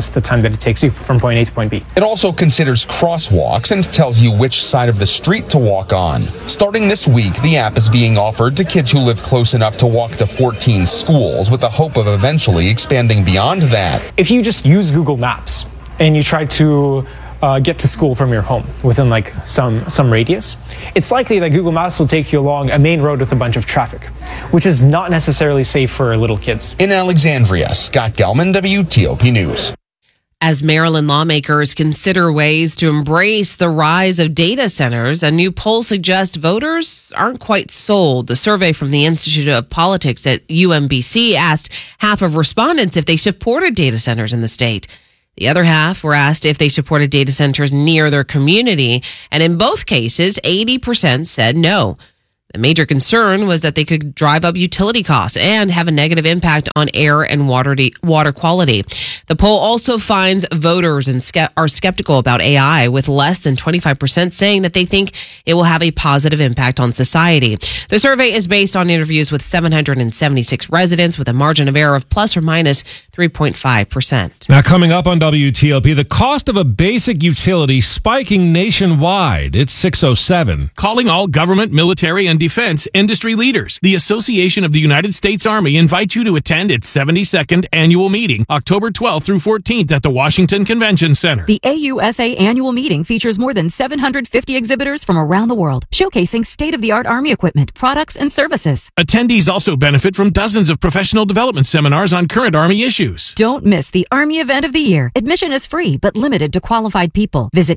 less the time that it takes you from point A to point B.
It also considers crosswalks and tells you which side of the street to walk on. Starting this week, the app is being offered to kids who live close enough to walk to fourteen schools, with the hope of eventually expanding beyond that.
If you just use Google Maps and you try to uh, get to school from your home within like some, some radius, it's likely that Google Maps will take you along a main road with a bunch of traffic, which is not necessarily safe for little kids.
In Alexandria, Scott Gelman, W T O P News.
As Maryland lawmakers consider ways to embrace the rise of data centers, a new poll suggests voters aren't quite sold. The survey from the Institute of Politics at U M B C asked half of respondents if they supported data centers in the state. The other half were asked if they supported data centers near their community, and in both cases, eighty percent said no. The major concern was that they could drive up utility costs and have a negative impact on air and water de- water quality. The poll also finds voters and ske- are skeptical about A I, with less than twenty-five percent saying that they think it will have a positive impact on society. The survey is based on interviews with seven hundred seventy-six residents with a margin of error of plus or minus three point five percent.
Now, coming up on W T O P, the cost of a basic utility spiking nationwide. It's six oh seven.
Calling all government, military, and defense industry leaders. The Association of the United States Army invites you to attend its seventy-second annual meeting, October twelfth through fourteenth at the Washington Convention Center.
The A U S A annual meeting features more than seven hundred fifty exhibitors from around the world, showcasing state-of-the-art Army equipment, products, and services.
Attendees also benefit from dozens of professional development seminars on current Army issues.
Don't miss the Army event of the year. Admission is free, but limited to qualified people. Visit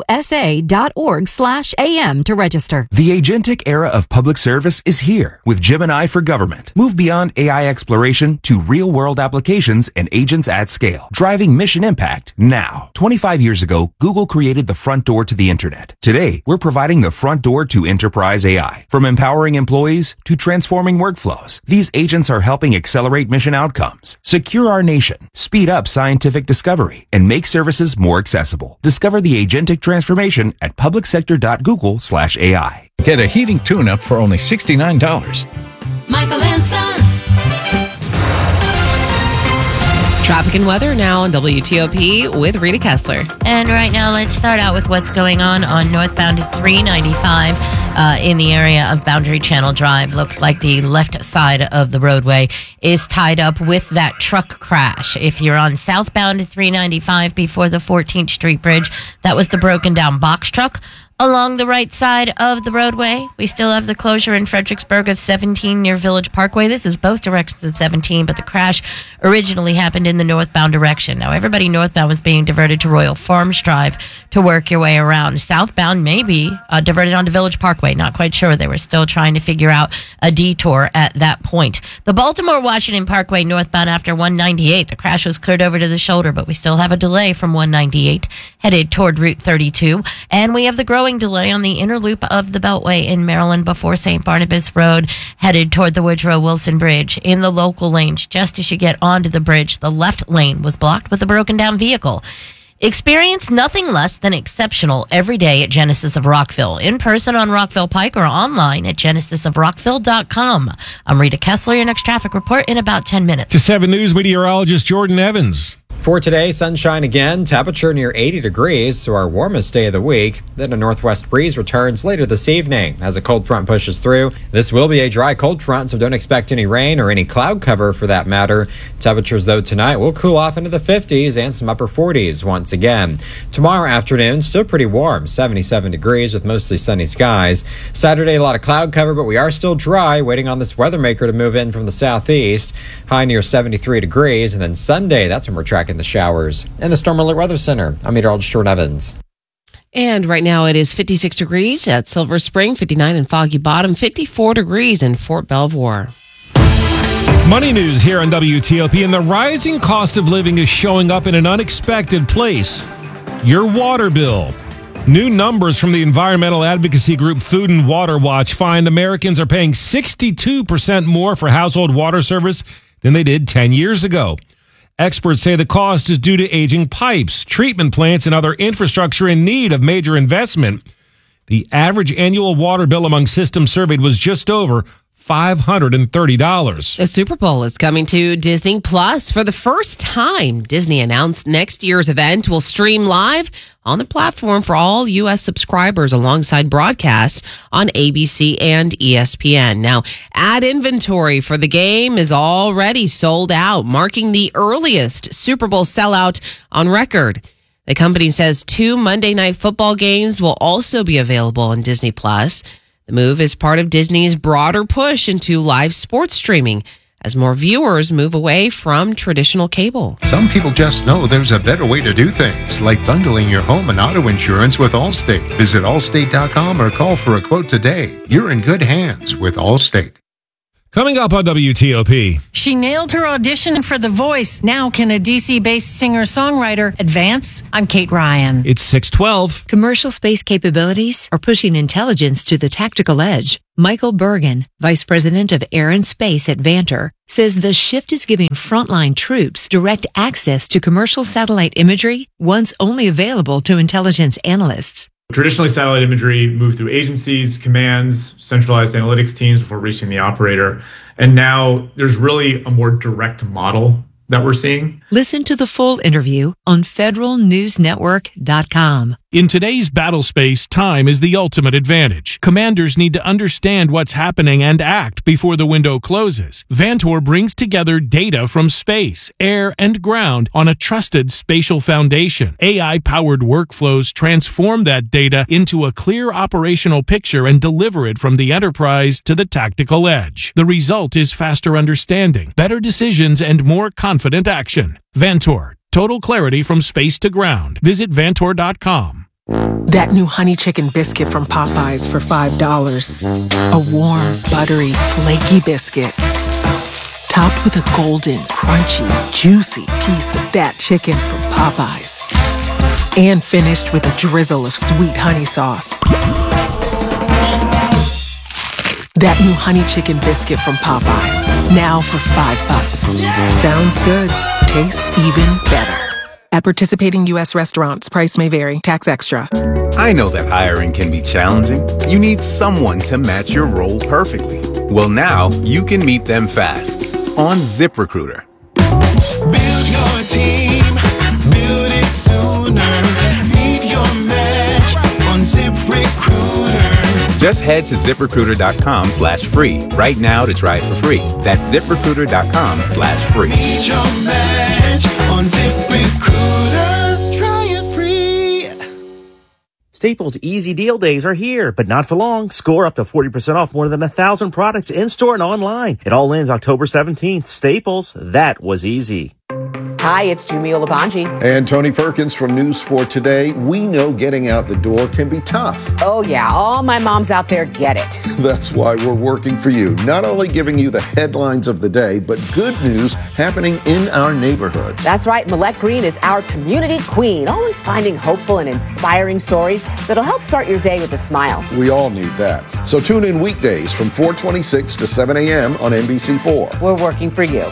ausa.org slash AM to register.
The agentic era of public service is here with Gemini for Government. Move beyond A I exploration to real-world applications and agents at scale, driving mission impact now. twenty-five years ago, Google created the front door to the internet. Today, we're providing the front door to enterprise A I. From empowering employees to transforming workflows, these agents are helping accelerate mission outcomes, secure our nation, speed up scientific discovery, and make services more accessible. Discover the agentic transformation at publicsector.google slash AI.
Get a heating tune-up for only sixty-nine dollars.
Michael and Son.
Traffic and weather now on W T O P with Rita Kessler.
And right now, let's start out with what's going on on northbound three ninety-five uh, in the area of Boundary Channel Drive. Looks like the left side of the roadway is tied up with that truck crash. If you're on southbound three ninety-five before the fourteenth Street Bridge, that was the broken down box truck. Along the right side of the roadway, we still have the closure in Fredericksburg of seventeen near Village Parkway. This is both directions of seventeen, but the crash originally happened in the northbound direction. Now, everybody northbound was being diverted to Royal Farms Drive to work your way around. Southbound may be uh, diverted onto Village Parkway. Not quite sure. They were still trying to figure out a detour at that point. The Baltimore-Washington Parkway northbound after one ninety-eight. The crash was cleared over to the shoulder, but we still have a delay from one ninety-eight headed toward Route thirty-two. And we have the growing delay on the inner loop of the Beltway in Maryland before Saint Barnabas Road, headed toward the Woodrow Wilson Bridge. In the local lanes, just as you get onto the bridge, the left lane was blocked with a broken down vehicle. Experience nothing less than exceptional every day at Genesis of Rockville, in person on Rockville Pike or online at genesis of rockville dot com. I'm Rita Kessler, your next traffic report in about ten minutes.
To seven News meteorologist Jordan Evans.
For today, sunshine again, temperature near eighty degrees, so our warmest day of the week. Then a northwest breeze returns later this evening as a cold front pushes through. This will be a dry cold front, so don't expect any rain or any cloud cover for that matter. Temperatures, though, tonight will cool off into the fifties and some upper forties once again. Tomorrow afternoon, still pretty warm, seventy-seven degrees with mostly sunny skies. Saturday, a lot of cloud cover, but we are still dry, waiting on this weather maker to move in from the southeast. High near seventy-three degrees, and then Sunday, that's when we're tracking the showers. In the Storm Alert Weather Center, I'm meteorologist Jordan Evans.
And right now it is fifty-six degrees at Silver Spring, fifty-nine in Foggy Bottom, fifty-four degrees in Fort Belvoir.
Money news here on W T O P, and the rising cost of living is showing up in an unexpected place. Your water bill. New numbers from the environmental advocacy group Food and Water Watch find Americans are paying sixty-two percent more for household water service than they did ten years ago. Experts say the cost is due to aging pipes, treatment plants, and other infrastructure in need of major investment. The average annual water bill among systems surveyed was just over five hundred thirty dollars.
The Super Bowl is coming to Disney Plus for the first time. Disney announced next year's event will stream live on the platform for all U S subscribers alongside broadcast on A B C and E S P N. Now, ad inventory for the game is already sold out, marking the earliest Super Bowl sellout on record. The company says two Monday Night Football games will also be available on Disney Plus. The move is part of Disney's broader push into live sports streaming as more viewers move away from traditional cable.
Some people just know there's a better way to do things, like bundling your home and auto insurance with Allstate. Visit allstate dot com or call for a quote today. You're in good hands with Allstate.
Coming up on W T O P.
She nailed her audition for The Voice. Now can a D C-based singer-songwriter advance? I'm Kate Ryan.
It's six twelve.
Commercial space capabilities are pushing intelligence to the tactical edge. Michael Bergen, Vice President of Air and Space at Vantor, says the shift is giving frontline troops direct access to commercial satellite imagery once only available to intelligence analysts.
Traditionally, satellite imagery moved through agencies, commands, centralized analytics teams before reaching the operator. And now there's really a more direct model that we're seeing.
Listen to the full interview on federal news network dot com.
In today's battle space, time is the ultimate advantage. Commanders need to understand what's happening and act before the window closes. Vantor brings together data from space, air, and ground on a trusted spatial foundation. A I-powered workflows transform that data into a clear operational picture and deliver it from the enterprise to the tactical edge. The result is faster understanding, better decisions, and more confident action. Vantor. Total clarity from space to ground. Visit Vantor dot com.
That new honey chicken biscuit from Popeyes for five dollars. A warm, buttery, flaky biscuit. Topped with a golden, crunchy, juicy piece of that chicken from Popeyes. And finished with a drizzle of sweet honey sauce. That new honey chicken biscuit from Popeyes. Now for five bucks. Sounds good. Tastes even better. At participating U S restaurants, price may vary. Tax extra.
I know that hiring can be challenging. You need someone to match your role perfectly. Well, now you can meet them fast on ZipRecruiter.
Build your team. Build it sooner. Meet your match on ZipRecruiter.
Just head to ZipRecruiter.com slash free right now to try it for free. That's ZipRecruiter.com slash free.
Meet your match on ZipRecruiter. Try it free.
Staples Easy Deal Days are here, but not for long. Score up to forty percent off more than one thousand products in-store and online. It all ends October seventeenth. Staples, that was easy.
Hi, it's Jumi Olabanji.
And Tony Perkins from News four Today. We know getting out the door can be tough.
Oh, yeah. All my moms out there get it.
That's why we're working for you. Not only giving you the headlines of the day, but good news happening in our neighborhoods.
That's right. Millette Green is our community queen, always finding hopeful and inspiring stories that'll help start your day with a smile.
We all need that. So tune in weekdays from four twenty-six to seven a.m. on N B C four.
We're working for you.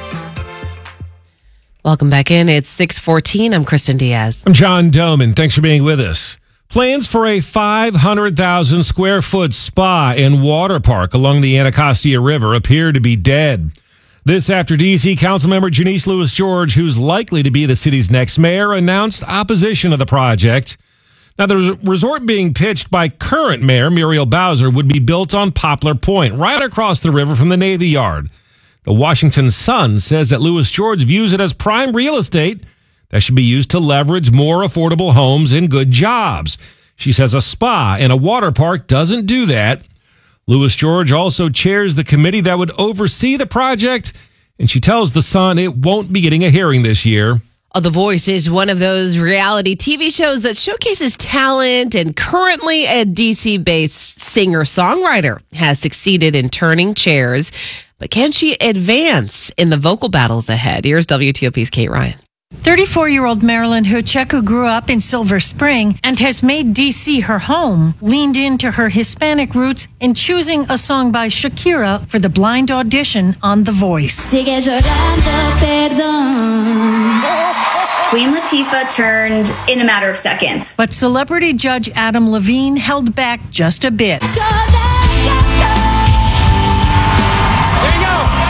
Welcome back in. It's six fourteen. I'm Kristen Diaz.
I'm John Doman. Thanks for being with us. Plans for a five hundred thousand square foot spa and water park along the Anacostia River appear to be dead. This after D C Councilmember Janice Lewis George, who's likely to be the city's next mayor, announced opposition to the project. Now, the resort being pitched by current mayor Muriel Bowser would be built on Poplar Point, right across the river from the Navy Yard. The Washington Sun says that Lewis George views it as prime real estate that should be used to leverage more affordable homes and good jobs. She says a spa and a water park doesn't do that. Lewis George also chairs the committee that would oversee the project, and she tells The Sun it won't be getting a hearing this year.
Oh, The Voice is one of those reality T V shows that showcases talent, and currently a D C-based singer-songwriter has succeeded in turning chairs. But can she advance in the vocal battles ahead? Here's W T O P's Kate Ryan.
thirty-four-year-old Marilyn Huchek, who grew up in Silver Spring and has made D C her home, leaned into her Hispanic roots in choosing a song by Shakira for the blind audition on The Voice.
Queen Latifah turned in a matter of seconds.
But celebrity judge Adam Levine held back just a bit.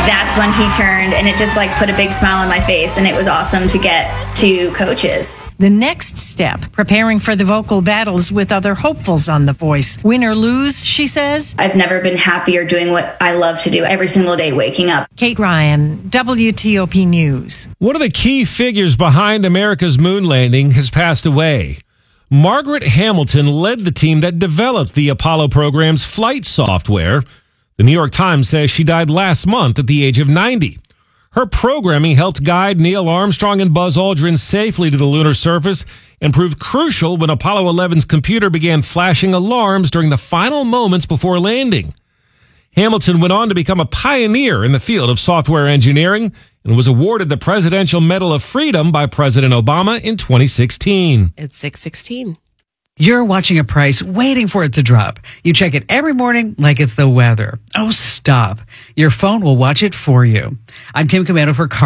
that's when he turned, and it just like put a big smile on my face, and it was awesome to get to coaches.
The next step, preparing for the vocal battles with other hopefuls on The Voice. Win or lose, she says.
I've never been happier doing what I love to do every single day, waking up.
Kate Ryan, W T O P News.
One of the key figures behind America's moon landing has passed away. Margaret Hamilton led the team that developed the Apollo program's flight software. The New York Times says she died last month at the age of ninety. Her programming helped guide Neil Armstrong and Buzz Aldrin safely to the lunar surface and proved crucial when Apollo eleven's computer began flashing alarms during the final moments before landing. Hamilton went on to become a pioneer in the field of software engineering and was awarded the Presidential Medal of Freedom by President Obama in twenty sixteen.
It's six sixteen.
You're watching a price waiting for it to drop. You check it every morning like it's the weather. Oh, stop. Your phone will watch it for you. I'm Kim Commando for Car.